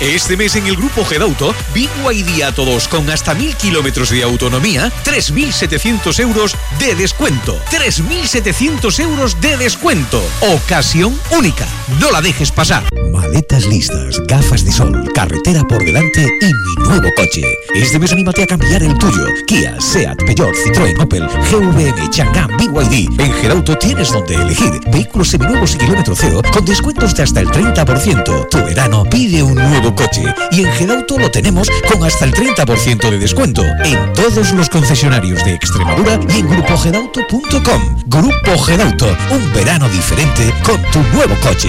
Este mes en el Grupo Gedauto, BYD a todos con hasta 1000 kilómetros de autonomía, 3.700 euros de descuento. 3.700 euros de descuento. Ocasión única. No la dejes pasar. Maletas listas, gafas de sol, carretera por delante y mi nuevo coche. Este mes anímate a cambiar el tuyo. Kia, Seat, Peugeot, Citroën, Opel, GVM, Changan, BYD. En Gedauto tienes donde elegir. Vehículos seminuevos y kilómetro cero con descuentos de hasta el 30%. Tu verano pide un nuevo coche y en Gedauto lo tenemos con hasta el 30% de descuento en todos los concesionarios de Extremadura y en grupogedauto.com. Grupo Gedauto, un verano diferente con tu nuevo coche.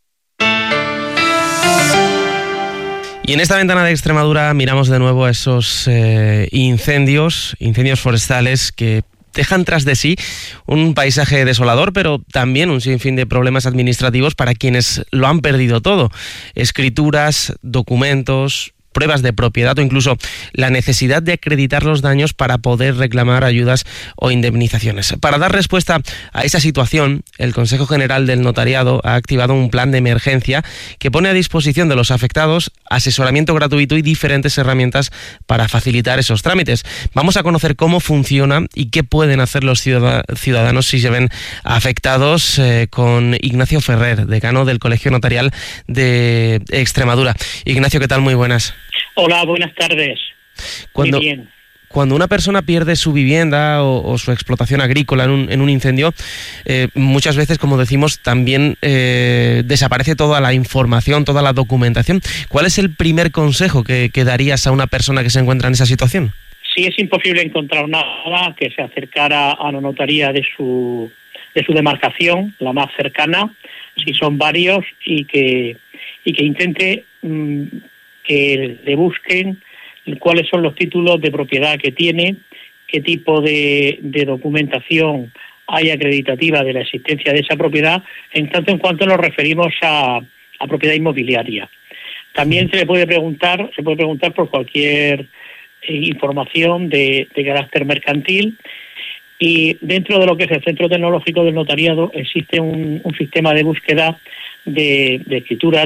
Y en esta ventana de Extremadura miramos de nuevo a esos incendios forestales que dejan tras de sí un paisaje desolador, pero también un sinfín de problemas administrativos para quienes lo han perdido todo. Escrituras, documentos, pruebas de propiedad o incluso la necesidad de acreditar los daños para poder reclamar ayudas o indemnizaciones. Para dar respuesta a esa situación, el Consejo General del Notariado ha activado un plan de emergencia que pone a disposición de los afectados asesoramiento gratuito y diferentes herramientas para facilitar esos trámites. Vamos a conocer cómo funciona y qué pueden hacer los ciudadanos si se ven afectados con Ignacio Ferrer, decano del Colegio Notarial de Extremadura. Ignacio, ¿qué tal? Muy buenas. Hola, buenas tardes. Muy bien. Cuando una persona pierde su vivienda o su explotación agrícola en un incendio, muchas veces, como decimos, también desaparece toda la información, toda la documentación. ¿Cuál es el primer consejo que darías a una persona que se encuentra en esa situación? Si es imposible encontrar nada, que se acercara a la notaría de su demarcación, la más cercana, si son varios, y que intente que le busquen cuáles son los títulos de propiedad que tiene, qué tipo de documentación hay acreditativa de la existencia de esa propiedad, en tanto en cuanto nos referimos a propiedad inmobiliaria. También se puede preguntar por cualquier información de carácter mercantil, y dentro de lo que es el Centro Tecnológico del Notariado existe un sistema de búsqueda de escrituras,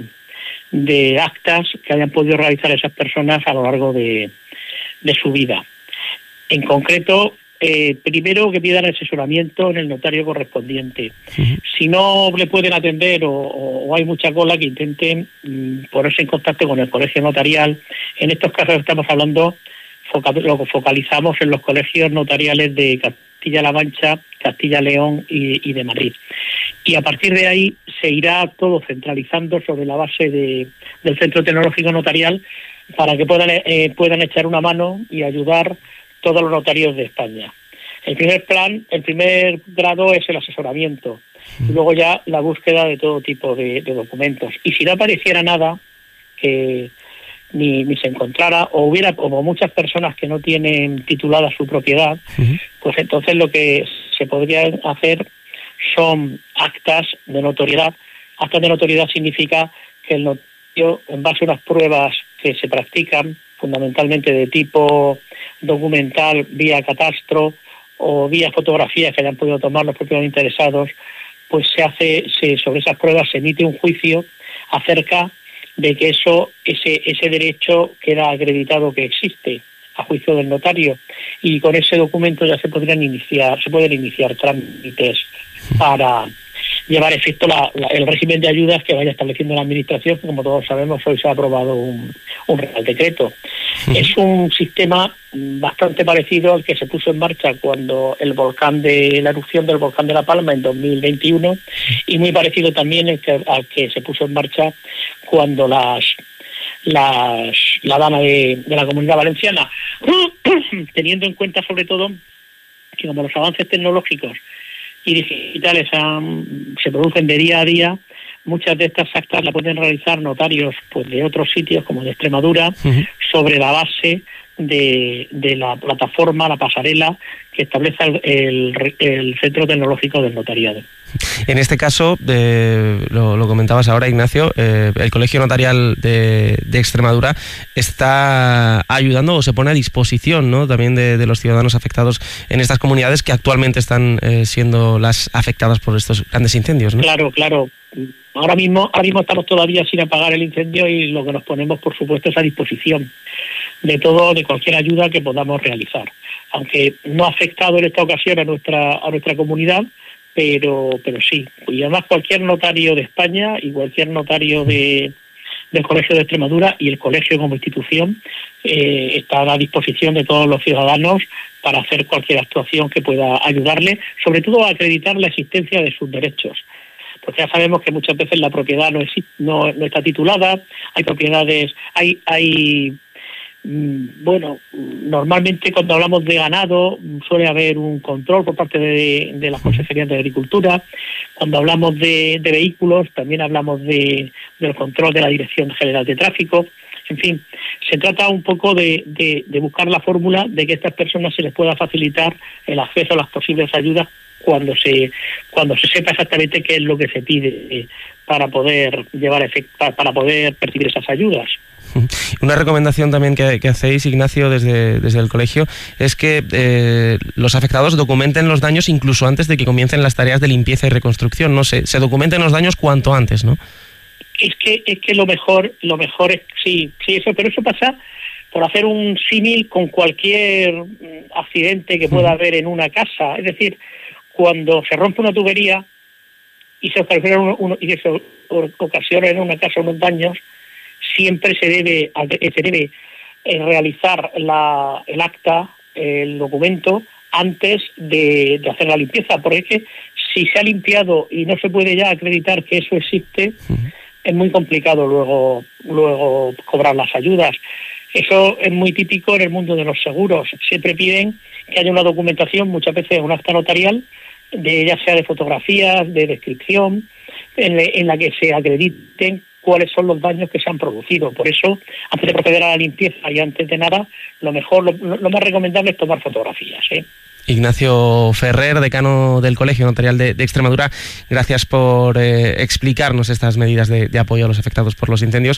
de actas que hayan podido realizar esas personas a lo largo de su vida. En concreto, primero que pidan asesoramiento en el notario correspondiente. Uh-huh. Si no le pueden atender o hay mucha cola, que intenten ponerse en contacto con el colegio notarial. En estos casos estamos hablando, lo focalizamos en los colegios notariales de Castilla-La Mancha, Castilla-León y de Madrid. Y a partir de ahí se irá todo centralizando sobre la base del Centro Tecnológico Notarial para que puedan echar una mano y ayudar todos los notarios de España. El primer grado es el asesoramiento, y luego ya la búsqueda de todo tipo de documentos. Y si no apareciera nada, que ni se encontrara, o hubiera como muchas personas que no tienen titulada su propiedad, uh-huh, pues entonces lo que se podría hacer son actas de notoriedad. Actas de notoriedad significa que el notario, en base a unas pruebas que se practican, fundamentalmente de tipo documental, vía catastro o vía fotografías que hayan podido tomar los propios interesados, pues sobre esas pruebas se emite un juicio acerca de que ese derecho queda acreditado que existe a juicio del notario, y con ese documento ya se pueden iniciar trámites para llevar a efecto el régimen de ayudas que vaya estableciendo la Administración, que como todos sabemos hoy se ha aprobado un Real Decreto. Uh-huh. Es un sistema bastante parecido al que se puso en marcha cuando la erupción del volcán de La Palma en 2021, y muy parecido también al que se puso en marcha cuando la dama de la Comunidad Valenciana, teniendo en cuenta sobre todo que como los avances tecnológicos y digitales se producen de día a día, muchas de estas actas las pueden realizar notarios pues de otros sitios como de Extremadura, uh-huh, sobre la base de la plataforma, la pasarela que establece el Centro Tecnológico del Notariado. En este caso, lo comentabas ahora, Ignacio, el Colegio Notarial de Extremadura está ayudando o se pone a disposición, ¿no?, también de los ciudadanos afectados en estas comunidades que actualmente están siendo las afectadas por estos grandes incendios, ¿no? Claro. Ahora mismo estamos todavía sin apagar el incendio y lo que nos ponemos, por supuesto, es a disposición de cualquier ayuda que podamos realizar. Aunque no ha afectado en esta ocasión a nuestra comunidad, pero sí. Y además cualquier notario de España y cualquier notario del Colegio de Extremadura y el colegio como institución está a la disposición de todos los ciudadanos para hacer cualquier actuación que pueda ayudarle, sobre todo a acreditar la existencia de sus derechos. Porque ya sabemos que muchas veces la propiedad no está titulada, hay propiedades, normalmente cuando hablamos de ganado suele haber un control por parte de las consejerías de Agricultura. Cuando hablamos de vehículos también hablamos del control de la Dirección General de Tráfico. En fin, se trata un poco de buscar la fórmula de que a estas personas se les pueda facilitar el acceso a las posibles ayudas cuando se sepa exactamente qué es lo que se pide para poder para poder percibir esas ayudas. Una recomendación también que hacéis, Ignacio, desde el colegio, es que los afectados documenten los daños incluso antes de que comiencen las tareas de limpieza y reconstrucción. No sé, se documenten los daños cuanto antes, ¿no? Es que lo mejor es sí, eso, pero eso pasa por hacer un símil con cualquier accidente que pueda haber en una casa. Es decir, cuando se rompe una tubería y se ocasiona en una casa unos daños, siempre se debe realizar el acta, el documento, antes de hacer la limpieza, porque es que si se ha limpiado y no se puede ya acreditar que eso existe, es muy complicado luego cobrar las ayudas. Eso es muy típico en el mundo de los seguros. Siempre piden que haya una documentación, muchas veces un acta notarial, ya sea de fotografías, de descripción, en la que se acrediten cuáles son los daños que se han producido. Por eso, antes de proceder a la limpieza y antes de nada, lo más recomendable es tomar fotografías, Ignacio Ferrer, decano del Colegio Notarial de Extremadura, gracias por explicarnos estas medidas de apoyo a los afectados por los incendios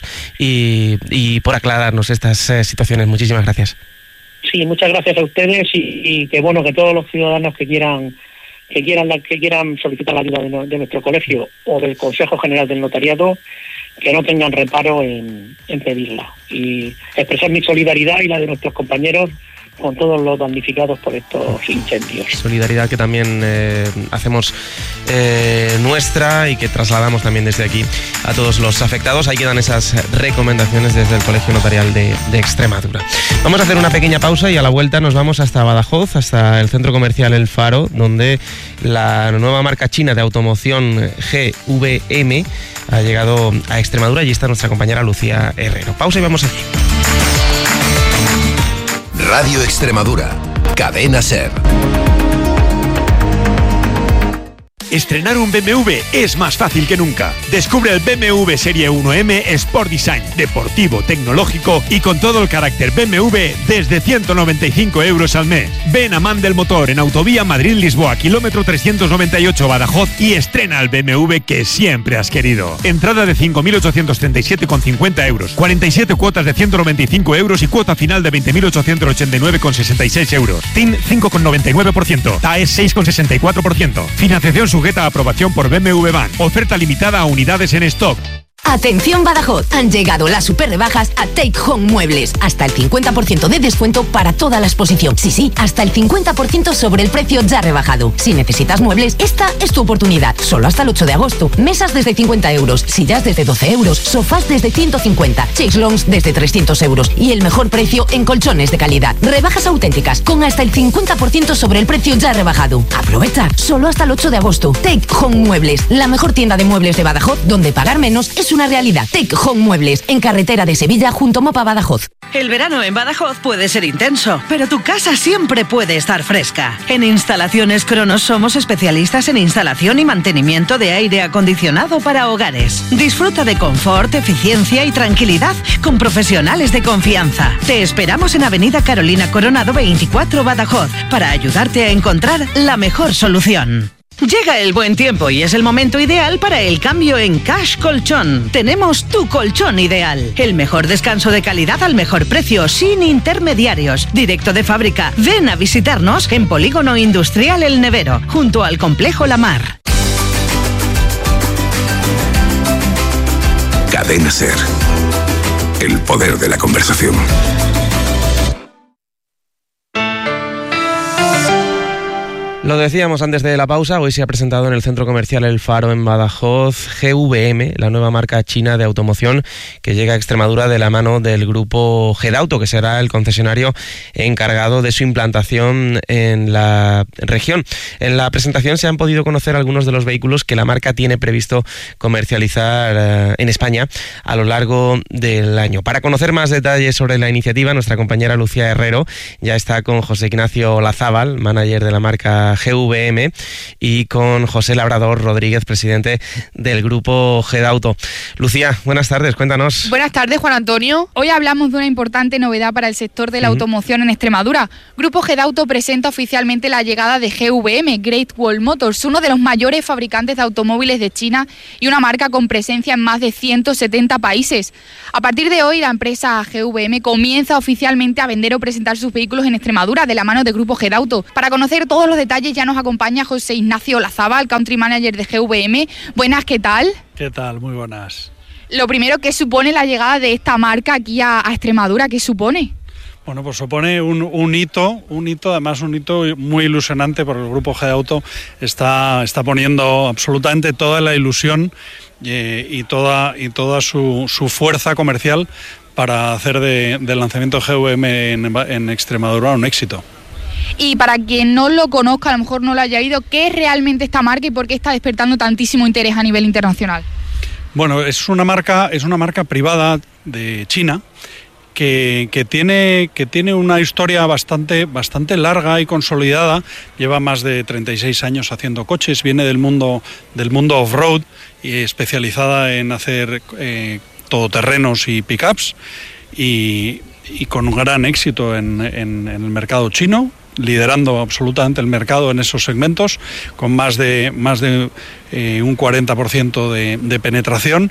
y por aclararnos estas situaciones. Muchísimas gracias. Sí, muchas gracias a ustedes y que todos los ciudadanos que quieran solicitar la ayuda de nuestro colegio o del Consejo General del Notariado, que no tengan reparo en pedirla. Y expresar mi solidaridad y la de nuestros compañeros con todos los damnificados por estos incendios. Solidaridad que también hacemos nuestra y que trasladamos también desde aquí a todos los afectados. Ahí quedan esas recomendaciones desde el Colegio Notarial de Extremadura. Vamos a hacer una pequeña pausa y a la vuelta nos vamos hasta Badajoz, hasta el centro comercial El Faro, donde la nueva marca china de automoción GVM ha llegado a Extremadura. Allí está nuestra compañera Lucía Herrero. Pausa y vamos allí. Radio Extremadura, Cadena SER. Estrenar un BMW es más fácil que nunca. Descubre el BMW Serie 1M Sport Design, deportivo, tecnológico y con todo el carácter BMW desde 195 € al mes. Ven a Man del Motor en Autovía Madrid-Lisboa, kilómetro 398 Badajoz y estrena el BMW que siempre has querido. Entrada de 5.837,50 €, 47 cuotas de 195 € y cuota final de 20.889,66 €. TIN 5,99%, TAE 6,64%. Financiación sujeta a aprobación por BMW Bank. Oferta limitada a unidades en stock. Atención Badajoz, han llegado las super rebajas a Take Home Muebles. Hasta el 50% de descuento para toda la exposición. Sí, hasta el 50% sobre el precio ya rebajado. Si necesitas muebles, esta es tu oportunidad. Solo hasta el 8 de agosto. Mesas desde 50 €, sillas desde 12 €, sofás desde 150, chaiselongs desde 300 € y el mejor precio en colchones de calidad. Rebajas auténticas con hasta el 50% sobre el precio ya rebajado. Aprovecha, solo hasta el 8 de agosto. Take Home Muebles, la mejor tienda de muebles de Badajoz, donde pagar menos es una realidad. Take Home Muebles, en carretera de Sevilla junto a Mopa Badajoz. El verano en Badajoz puede ser intenso, pero tu casa siempre puede estar fresca. En Instalaciones Cronos somos especialistas en instalación y mantenimiento de aire acondicionado para hogares. Disfruta de confort, eficiencia y tranquilidad con profesionales de confianza. Te esperamos en Avenida Carolina Coronado 24 Badajoz para ayudarte a encontrar la mejor solución. Llega el buen tiempo y es el momento ideal para el cambio en Cash Colchón. Tenemos tu colchón ideal. El mejor descanso de calidad al mejor precio, sin intermediarios. Directo de fábrica. Ven a visitarnos en Polígono Industrial El Nevero, junto al Complejo La Mar. Cadena SER. El poder de la conversación. Lo decíamos antes de la pausa, hoy se ha presentado en el Centro Comercial El Faro en Badajoz GVM, la nueva marca china de automoción que llega a Extremadura de la mano del grupo Gedauto, que será el concesionario encargado de su implantación en la región. En la presentación se han podido conocer algunos de los vehículos que la marca tiene previsto comercializar en España a lo largo del año. Para conocer más detalles sobre la iniciativa, nuestra compañera Lucía Herrero ya está con José Ignacio Olazábal, manager de la marca GVM, y con José Labrador Rodríguez, presidente del grupo Gedauto. Lucía, buenas tardes, cuéntanos. Buenas tardes, Juan Antonio. Hoy hablamos de una importante novedad para el sector de la automoción en Extremadura. Grupo Gedauto presenta oficialmente la llegada de GVM, Great Wall Motors, uno de los mayores fabricantes de automóviles de China y una marca con presencia en más de 170 países. A partir de hoy, la empresa GVM comienza oficialmente a vender o presentar sus vehículos en Extremadura de la mano de Grupo Gedauto. Para conocer todos los detalles ya nos acompaña José Ignacio Olazábal, Country Manager de GVM. Buenas, ¿qué tal? ¿Qué tal? Muy buenas. Lo primero, ¿qué supone la llegada de esta marca aquí a Extremadura? ¿Qué supone? Bueno, pues supone un hito, además un hito muy ilusionante, porque el grupo Gedauto está poniendo absolutamente toda la ilusión y toda su fuerza comercial para hacer del lanzamiento de GVM en Extremadura un éxito. Y para quien no lo conozca, a lo mejor no lo haya oído, ¿qué es realmente esta marca y por qué está despertando tantísimo interés a nivel internacional? Bueno, es una marca privada de China que tiene una historia bastante larga y consolidada. Lleva más de 36 años haciendo coches, viene del mundo off-road y especializada en hacer todoterrenos y pickups y con un gran éxito en el mercado chino, liderando absolutamente el mercado en esos segmentos, con más de un 40% de penetración.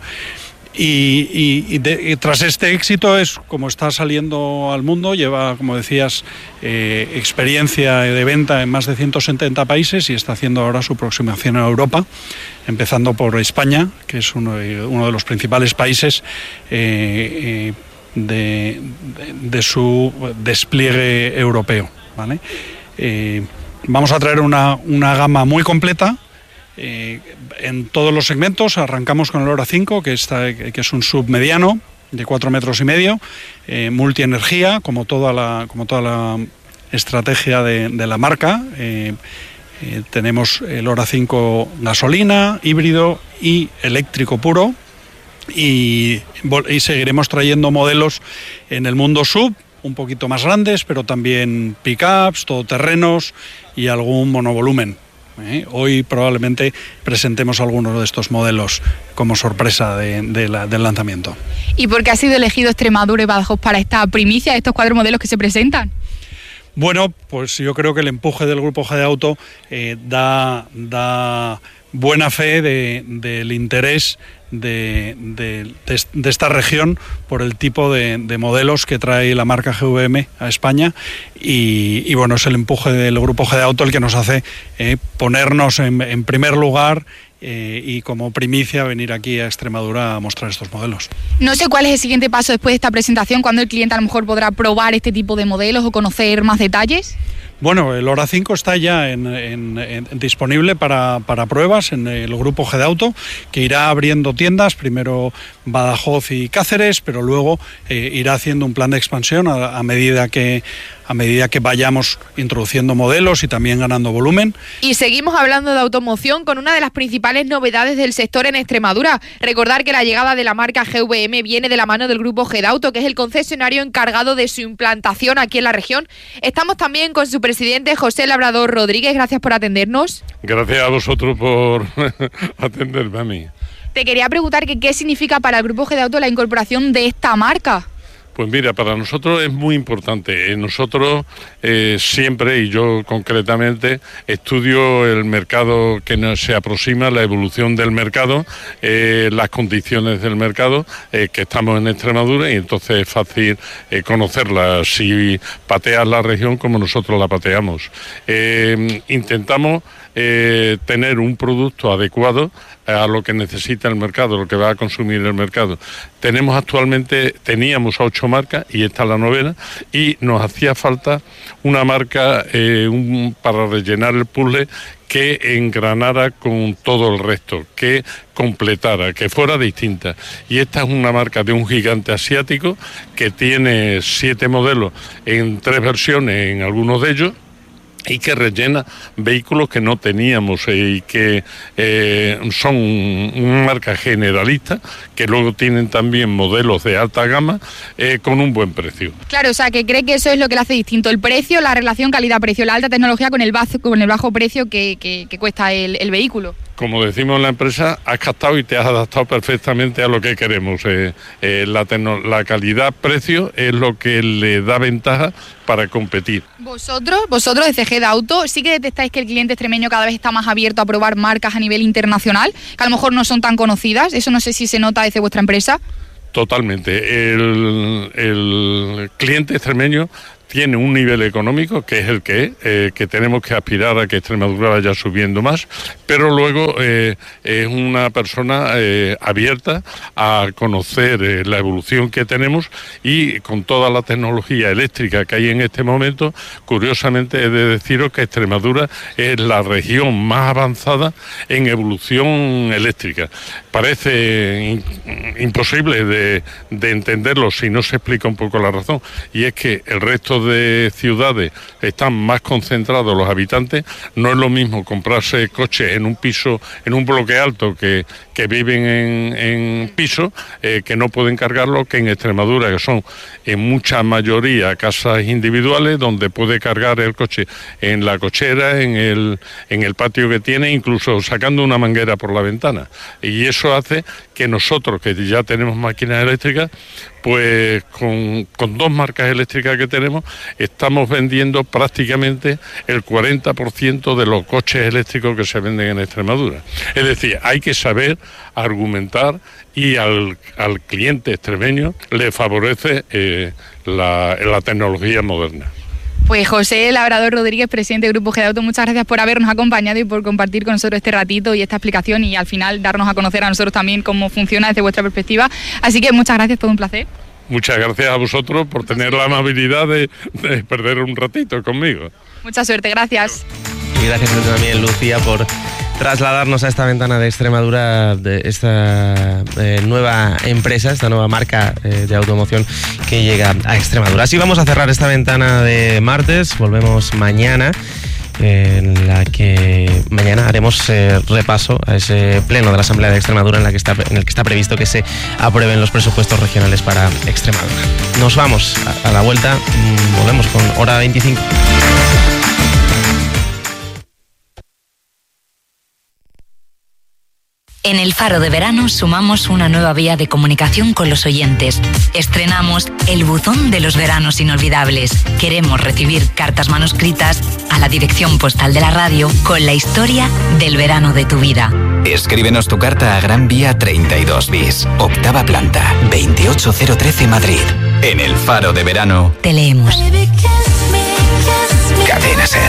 Y tras este éxito es como está saliendo al mundo. Lleva, como decías, experiencia de venta en más de 170 países y está haciendo ahora su aproximación a Europa, empezando por España, que es uno de los principales países de su despliegue europeo, ¿vale? Vamos a traer una gama muy completa en todos los segmentos. Arrancamos con el Ora 5, que es un sub mediano de 4,5 metros, multienergía, como toda la estrategia de la marca. Tenemos el Ora 5 gasolina, híbrido y eléctrico puro, y seguiremos trayendo modelos en el mundo sub, un poquito más grandes, pero también pickups, todoterrenos y algún monovolumen. Hoy probablemente presentemos algunos de estos modelos como sorpresa del lanzamiento. ¿Y por qué ha sido elegido Extremadura y Badajoz para esta primicia, estos 4 modelos que se presentan? Bueno, pues yo creo que el empuje del grupo Gedauto da buena fe del interés de esta región por el tipo de modelos que trae la marca GVM a España y bueno, es el empuje del grupo Gedauto el que nos hace ponernos en primer lugar y como primicia venir aquí a Extremadura a mostrar estos modelos. No sé cuál es el siguiente paso después de esta presentación, cuando el cliente a lo mejor podrá probar este tipo de modelos o conocer más detalles. Bueno, el Ora 5 está ya disponible para pruebas en el grupo Gedauto, que irá abriendo tiendas, primero Badajoz y Cáceres, pero luego irá haciendo un plan de expansión a medida que vayamos introduciendo modelos y también ganando volumen. Y seguimos hablando de automoción con una de las principales novedades del sector en Extremadura. Recordar que la llegada de la marca GVM viene de la mano del grupo Gedauto, que es el concesionario encargado de su implantación aquí en la región. Estamos también con su presidente, José Labrador Rodríguez. Gracias por atendernos. Gracias a vosotros por atenderme a mí. Te quería preguntar que qué significa para el grupo Gedauto la incorporación de esta marca. Pues mira, para nosotros es muy importante. Nosotros siempre, y yo concretamente, estudio el mercado que se aproxima, la evolución del mercado, las condiciones del mercado, que estamos en Extremadura, y entonces es fácil conocerla si pateas la región como nosotros la pateamos. Intentamos tener un producto adecuado a lo que necesita el mercado, lo que va a consumir el mercado. Teníamos 8 marcas y esta es la 9ª, y nos hacía falta una marca para rellenar el puzzle que engranara con todo el resto, que completara, que fuera distinta. Y esta es una marca de un gigante asiático que tiene 7 modelos en 3 versiones en algunos de ellos, y que rellena vehículos que no teníamos y que son una marca generalista, que luego tienen también modelos de alta gama con un buen precio. Claro, o sea, que cree que eso es lo que le hace distinto, el precio, la relación calidad-precio, la alta tecnología con el bajo precio que cuesta el vehículo. Como decimos en la empresa, has captado y te has adaptado perfectamente a lo que queremos. La calidad-precio es lo que le da ventaja para competir. Vosotros de CG Auto, ¿sí que detectáis que el cliente extremeño cada vez está más abierto a probar marcas a nivel internacional, que a lo mejor no son tan conocidas? Eso no sé si se nota desde vuestra empresa. Totalmente. El cliente extremeño tiene un nivel económico que es el que tenemos que aspirar a que Extremadura vaya subiendo más, pero luego es una persona abierta a conocer la evolución que tenemos, y con toda la tecnología eléctrica que hay en este momento, curiosamente he de deciros que Extremadura es la región más avanzada en evolución eléctrica. Parece imposible de entenderlo si no se explica un poco la razón, y es que el resto de ciudades están más concentrados los habitantes. No es lo mismo comprarse coches en un piso, en un bloque alto, que viven en piso, que no pueden cargarlo, que en Extremadura, que son en mucha mayoría casas individuales, donde puede cargar el coche en la cochera, en el patio que tiene, incluso sacando una manguera por la ventana. Y eso hace que nosotros, que ya tenemos máquinas eléctricas, pues con 2 marcas eléctricas que tenemos, estamos vendiendo prácticamente el 40% de los coches eléctricos que se venden en Extremadura. Es decir, hay que saber argumentar, y al cliente extremeño le favorece la tecnología moderna. Pues José Labrador Rodríguez, presidente del Grupo G Auto, muchas gracias por habernos acompañado y por compartir con nosotros este ratito y esta explicación, y al final darnos a conocer a nosotros también cómo funciona desde vuestra perspectiva. Así que muchas gracias, todo un placer. Muchas gracias a vosotros por tener la amabilidad de perder un ratito conmigo. Mucha suerte, gracias. Y gracias también, Lucía, por trasladarnos a esta ventana de Extremadura, de esta nueva empresa, esta nueva marca de automoción que llega a Extremadura. Así vamos a cerrar esta ventana de martes. Volvemos mañana, en la que mañana haremos repaso a ese pleno de la Asamblea de Extremadura en el que está previsto que se aprueben los presupuestos regionales para Extremadura. Nos vamos a la vuelta, volvemos con Hora 25. En el Faro de Verano sumamos una nueva vía de comunicación con los oyentes. Estrenamos el buzón de los veranos inolvidables. Queremos recibir cartas manuscritas a la dirección postal de la radio con la historia del verano de tu vida. Escríbenos tu carta a Gran Vía 32 bis, octava planta, 28013 Madrid. En el Faro de Verano te leemos. Cadena Ser.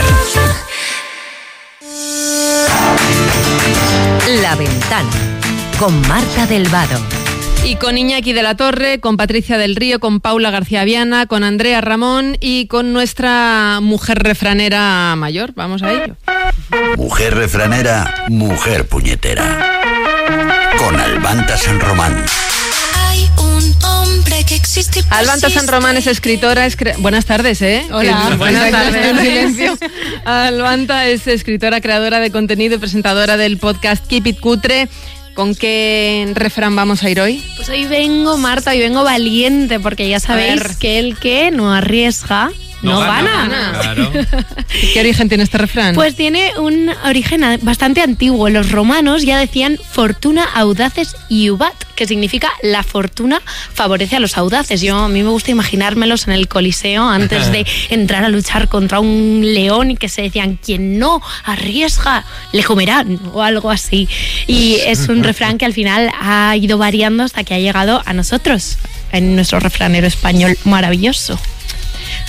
La Ventana, con Marta del Vado. Y con Iñaki de la Torre, con Patricia del Río, con Paula García Viana, con Andrea Ramón y con nuestra mujer refranera mayor. Vamos a ello. Mujer refranera, mujer puñetera. Con Albanta San Román. Hay un hombre que existe. Albanta San Román es escritora. Buenas tardes, ¿eh? Hola. Buenas tardes. Silencio. Albanta es escritora, creadora de contenido y presentadora del podcast Keep It Cutre. ¿Con qué refrán vamos a ir hoy? Pues hoy vengo, Marta, hoy vengo valiente, porque ya sabéis que el que no arriesga no gana. Claro. ¿Qué origen tiene este refrán? Pues tiene un origen bastante antiguo. Los romanos ya decían fortuna audaces iubat, que significa la fortuna favorece a los audaces. A mí me gusta imaginármelos en el Coliseo antes de entrar a luchar contra un león, y que se decían, quien no arriesga le comerán, o algo así. Y es un refrán que al final ha ido variando hasta que ha llegado a nosotros, en nuestro refranero español maravilloso.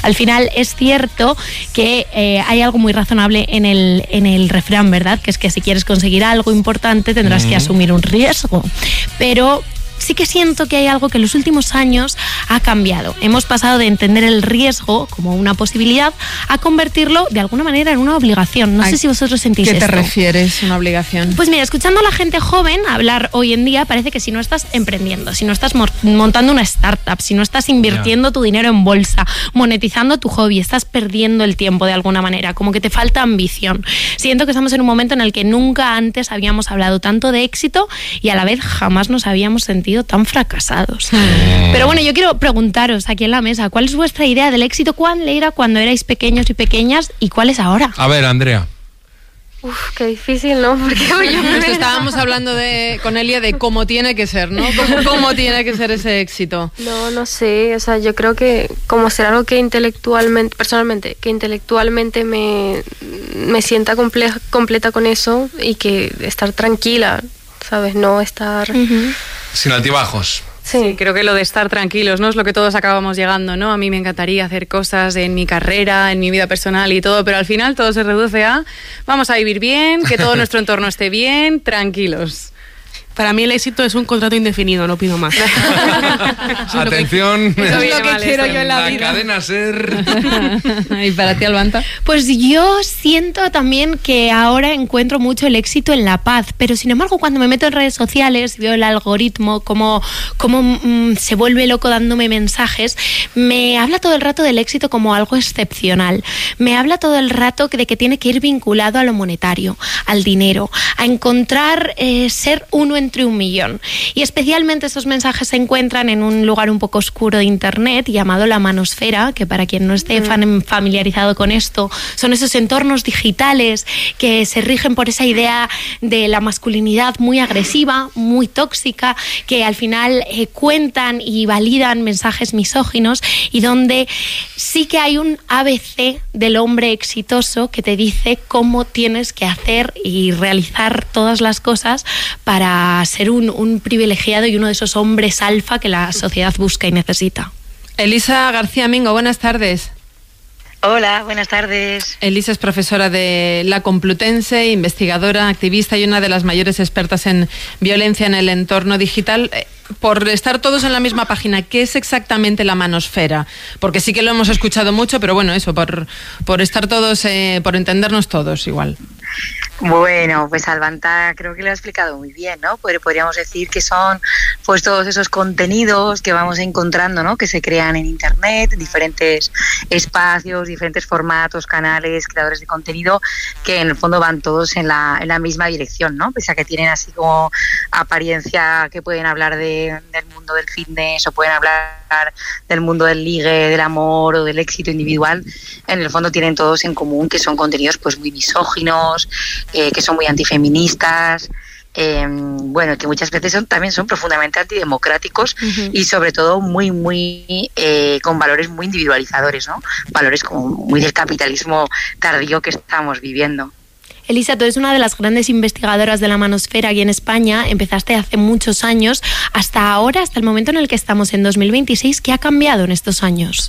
Al final es cierto que hay algo muy razonable en el refrán, ¿verdad? Que es que si quieres conseguir algo importante tendrás que asumir un riesgo. Pero sí que siento que hay algo que en los últimos años ha cambiado. Hemos pasado de entender el riesgo como una posibilidad a convertirlo de alguna manera en una obligación. No sé si vosotros sentís esto. ¿Qué te refieres, una obligación? Pues mira, escuchando a la gente joven hablar hoy en día, parece que si no estás emprendiendo, si no estás montando una startup, si no estás invirtiendo tu dinero en bolsa, monetizando tu hobby, estás perdiendo el tiempo de alguna manera, como que te falta ambición. Siento que estamos en un momento en el que nunca antes habíamos hablado tanto de éxito y a la vez jamás nos habíamos sentido tan fracasados. Pero bueno, yo quiero preguntaros aquí en la mesa, ¿cuál es vuestra idea del éxito? ¿Cuál era cuando erais pequeños y pequeñas y cuál es ahora? A ver, Andrea. Uf, qué difícil, ¿no? Porque estábamos hablando con Elia de cómo tiene que ser, ¿no? ¿Cómo tiene que ser ese éxito? No sé, o sea, yo creo que como ser algo que intelectualmente, personalmente, que intelectualmente me sienta completa con eso y que estar tranquila, ¿sabes? No estar... Sin altibajos. Sí, creo que lo de estar tranquilos, ¿no? Es lo que todos acabamos llegando, ¿no? A mí me encantaría hacer cosas en mi carrera, en mi vida personal y todo, pero al final todo se reduce a vamos a vivir bien, que todo nuestro entorno esté bien, tranquilos. Para mí el éxito es un contrato indefinido, no pido más. Atención, es lo que quiero yo en la vida. Cadena SER. ¿Y para ti, Albanta? Pues yo siento también que ahora encuentro mucho el éxito en la paz, pero sin embargo cuando me meto en redes sociales, veo el algoritmo, cómo se vuelve loco dándome mensajes, me habla todo el rato del éxito como algo excepcional. Me habla todo el rato de que tiene que ir vinculado a lo monetario, al dinero, a encontrar ser uno entre un millón. Y especialmente esos mensajes se encuentran en un lugar un poco oscuro de internet llamado la manosfera, que para quien no esté familiarizado con esto, son esos entornos digitales que se rigen por esa idea de la masculinidad muy agresiva, muy tóxica, que al final cuentan y validan mensajes misóginos y donde sí que hay un ABC del hombre exitoso que te dice cómo tienes que hacer y realizar todas las cosas para ser un privilegiado y uno de esos hombres alfa que la sociedad busca y necesita. Elisa García Mingo, buenas tardes. Hola, buenas tardes. Elisa es profesora de la Complutense, investigadora, activista y una de las mayores expertas en violencia en el entorno digital. Por estar todos en la misma página, ¿qué es exactamente la manosfera? Porque sí que lo hemos escuchado mucho, pero bueno, eso, por estar todos, por entendernos todos igual. Bueno, pues Albanta creo que lo ha explicado muy bien, ¿no? Podríamos decir que son pues todos esos contenidos que vamos encontrando, ¿no? Que se crean en Internet, diferentes espacios, diferentes formatos, canales, creadores de contenido, que en el fondo van todos en la misma dirección, ¿no? Pese a que tienen así como apariencia que pueden hablar del mundo del fitness o pueden hablar del mundo del ligue, del amor o del éxito individual, en el fondo tienen todos en común que son contenidos pues muy misóginos, que son muy antifeministas, bueno, que muchas veces también son profundamente antidemocráticos y sobre todo muy con valores muy individualizadores, ¿no? Valores como muy del capitalismo tardío que estamos viviendo. Elisa, tú eres una de las grandes investigadoras de la manosfera aquí en España. Empezaste hace muchos años. Hasta ahora, hasta el momento en el que estamos en 2026, ¿qué ha cambiado en estos años?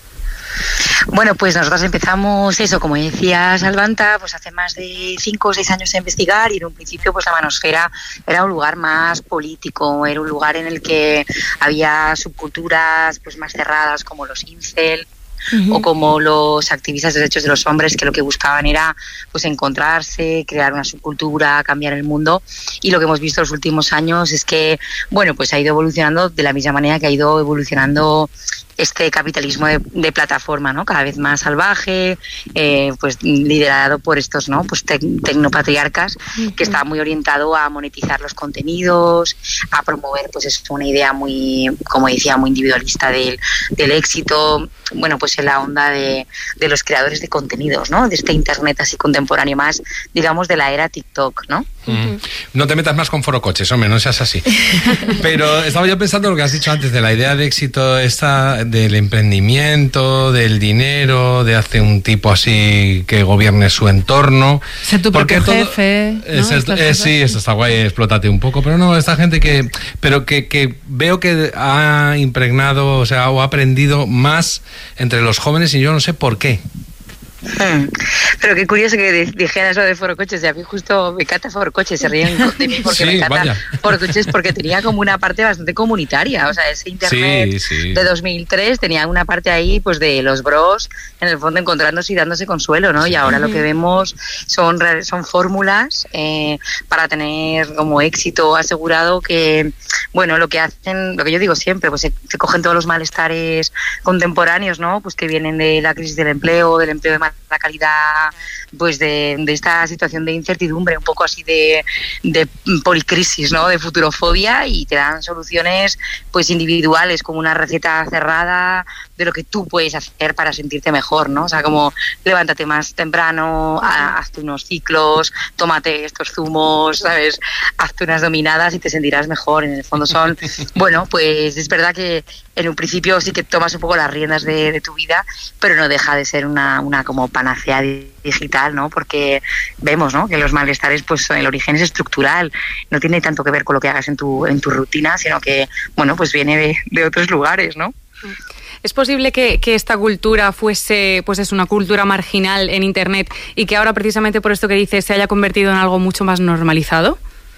Bueno, pues nosotros empezamos eso, como decías, Albanta, pues hace más de 5 o 6 años a investigar y en un principio pues la manosfera era un lugar más político, era un lugar en el que había subculturas pues más cerradas como los incel, o como los activistas de derechos de los hombres, que lo que buscaban era pues encontrarse, crear una subcultura, cambiar el mundo. Y lo que hemos visto en los últimos años es que, bueno, pues ha ido evolucionando de la misma manera que ha ido evolucionando este capitalismo de plataforma, ¿no? Cada vez más salvaje, pues liderado por estos, ¿no? Pues tecnopatriarcas, que está muy orientado a monetizar los contenidos, a promover, pues es una idea muy, como decía, muy individualista del éxito. Bueno, pues en la onda de los creadores de contenidos, ¿no? De este internet así contemporáneo más, digamos, de la era TikTok, ¿no? No te metas más con Foro Coches, hombre, no seas así. Pero estaba yo pensando lo que has dicho antes de la idea de éxito esta del emprendimiento, del dinero, de hacer un tipo así que gobierne su entorno. Ser tu propio jefe, ¿no? Sí, esto está guay, explótate un poco. Pero no, esta gente que veo que ha impregnado, o sea, o ha aprendido más entre los jóvenes y yo no sé por qué. Pero qué curioso que dijeras eso de Foro Coches. Y a mí justo me encanta Foro Coches, se ríen de mí porque me encanta Foro Coches, porque tenía como una parte bastante comunitaria. O sea, ese internet de 2003 tenía una parte ahí pues de los bros, en el fondo encontrándose y dándose consuelo, ¿no? Y ahora lo que vemos son fórmulas para tener como éxito asegurado, que, bueno, lo que hacen, lo que yo digo siempre, pues se cogen todos los malestares contemporáneos, ¿no? Pues que vienen de la crisis del empleo de mala calidad, pues de esta situación de incertidumbre, un poco así de policrisis, ¿no? De futurofobia, y te dan soluciones pues individuales, como una receta cerrada de lo que tú puedes hacer para sentirte mejor, ¿no? O sea, como levántate más temprano, hazte unos ciclos, tómate estos zumos, ¿sabes? Hazte unas dominadas y te sentirás mejor. En el fondo son, bueno, pues es verdad que en un principio sí que tomas un poco las riendas de tu vida, pero no deja de ser una como panacea digital, ¿no? Porque vemos, ¿no?, que los malestares, pues el origen es estructural, no tiene tanto que ver con lo que hagas en tu rutina, sino que, bueno, pues viene de otros lugares, ¿no? ¿Es posible que esta cultura fuese, pues es una cultura marginal en Internet y que ahora, precisamente por esto que dices, se haya convertido en algo mucho más normalizado?